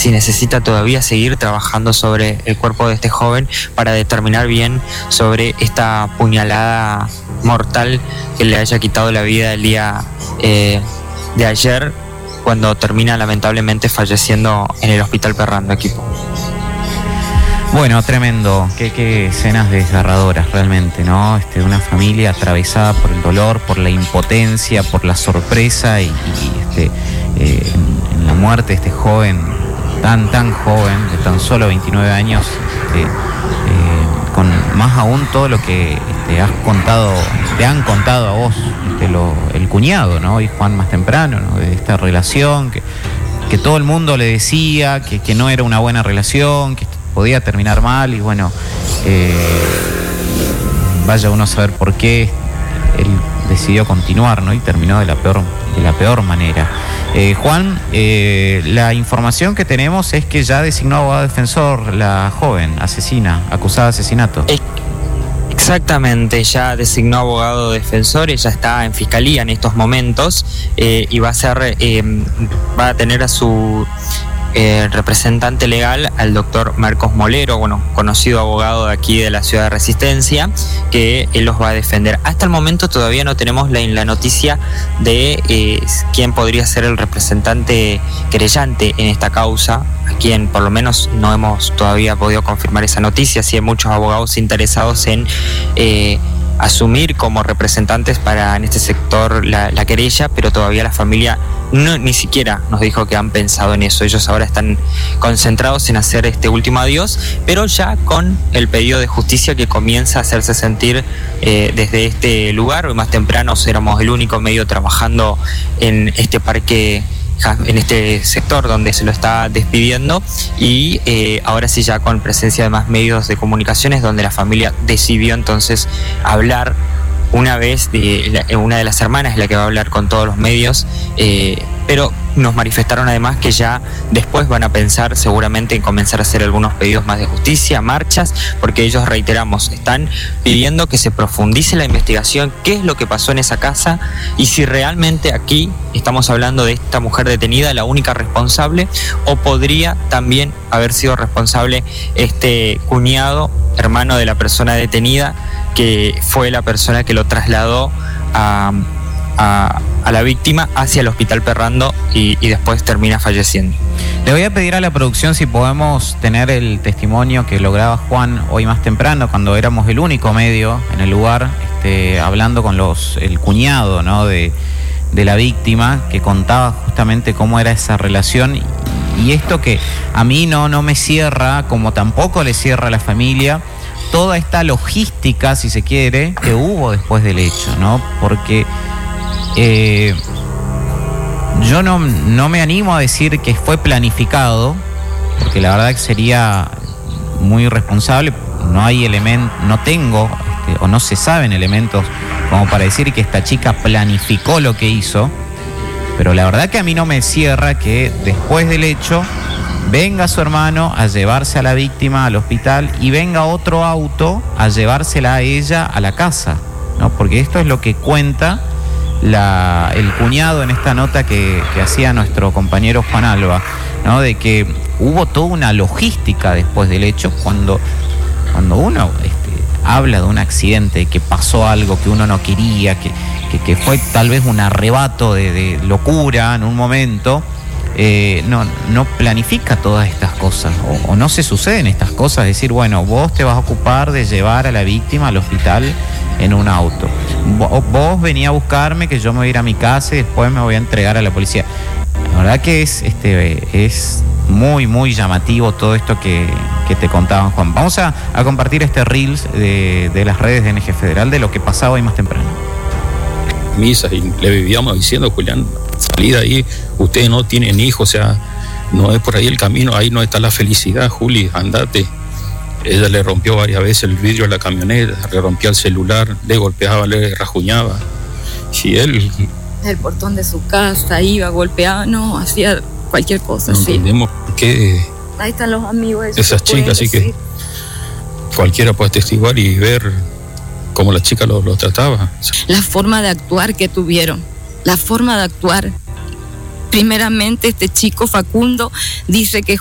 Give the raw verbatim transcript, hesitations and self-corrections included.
si necesita todavía seguir trabajando sobre el cuerpo de este joven para determinar bien sobre esta puñalada mortal que le haya quitado la vida el día eh, de ayer, cuando termina lamentablemente falleciendo en el Hospital Perrando, equipo. Bueno, tremendo, qué, qué escenas desgarradoras realmente, ¿no? Este, una familia atravesada por el dolor, por la impotencia, por la sorpresa y, y este, eh, en, en la muerte de este joven, tan, tan joven, de tan solo veintinueve años, este, eh, con más aún todo lo que este, has contado, te han contado a vos, este, lo, el cuñado, ¿no? Y Juan más temprano, ¿no? De esta relación, que, que todo el mundo le decía que, que no era una buena relación, que podía terminar mal, y bueno, eh, vaya uno a saber por qué él decidió continuar, ¿no? Y terminó de la peor, de la peor manera. Eh, Juan, eh, la información que tenemos es que ya designó abogado defensor la joven asesina, acusada de asesinato. Exactamente, ya designó abogado defensor, ella está en fiscalía en estos momentos eh, y va a ser, eh, va a tener a su Eh, representante legal al doctor Marcos Molero, bueno, conocido abogado de aquí de la ciudad de Resistencia, que él los va a defender. Hasta el momento todavía no tenemos la, la noticia de eh, quién podría ser el representante querellante en esta causa, a quien por lo menos no hemos todavía podido confirmar esa noticia. Sí hay muchos abogados interesados en eh, asumir como representantes para en este sector la, la querella, pero todavía la familia no, ni siquiera nos dijo que han pensado en eso. Ellos ahora están concentrados en hacer este último adiós, pero ya con el pedido de justicia que comienza a hacerse sentir eh, desde este lugar. Hoy más temprano éramos el único medio trabajando en este parque, en este sector donde se lo está despidiendo, y eh, ahora sí ya con presencia de más medios de comunicaciones, donde la familia decidió entonces hablar una vez, de la, una de las hermanas es la que va a hablar con todos los medios, eh, pero nos manifestaron además que ya después van a pensar seguramente en comenzar a hacer algunos pedidos más de justicia, marchas, porque ellos, reiteramos, están pidiendo que se profundice la investigación, qué es lo que pasó en esa casa y si realmente aquí estamos hablando de esta mujer detenida, la única responsable, o podría también haber sido responsable este cuñado, hermano de la persona detenida, que fue la persona que lo trasladó a, a, a la víctima hacia el Hospital Perrando y, y después termina falleciendo. Le voy a pedir a la producción si podemos tener el testimonio que lograba Juan hoy más temprano, cuando éramos el único medio en el lugar, este, hablando con los el cuñado, ¿no? de, de la víctima, que contaba justamente cómo era esa relación, y, y esto que a mí no, no me cierra, como tampoco le cierra a la familia, toda esta logística, si se quiere, que hubo después del hecho, ¿no? Porque eh, yo no, no me animo a decir que fue planificado, porque la verdad que sería muy irresponsable. No hay elementos, no tengo, este, o no se saben elementos como para decir que esta chica planificó lo que hizo, pero la verdad que a mí no me cierra que después del hecho venga su hermano a llevarse a la víctima al hospital y venga otro auto a llevársela a ella a la casa, ¿no? Porque esto es lo que cuenta la, el cuñado en esta nota que, que hacía nuestro compañero Juan Alba, ¿no? De que hubo toda una logística después del hecho, cuando, cuando uno este, habla de un accidente, que pasó algo que uno no quería, que, que, que fue tal vez un arrebato de, de locura en un momento. Eh, no, no planifica todas estas cosas, o, o no se suceden estas cosas, decir, bueno, vos te vas a ocupar de llevar a la víctima al hospital en un auto, vos, vos venía a buscarme, que yo me voy a ir a mi casa y después me voy a entregar a la policía. La verdad que es, este, es muy, muy llamativo todo esto que, que te contaban, Juan. Vamos a, a compartir este Reels de, de las redes de N G Federal de lo que pasaba hoy más temprano. Misa, y le vivíamos diciendo, Julián, salida ahí, ustedes no tienen hijos, o sea, no es por ahí el camino, ahí no está la felicidad, Juli, andate. Ella le rompió varias veces el vidrio a la camioneta, le rompía el celular, le golpeaba, le rajuñaba. Si él... El portón de su casa iba, golpeaba, no, hacía cualquier cosa, no sí. Entendemos por qué... Ahí están los amigos de esas chicas, así que cualquiera puede testiguar y ver cómo la chica lo, lo trataba. La forma de actuar que tuvieron, la forma de actuar. Primeramente, este chico Facundo dice que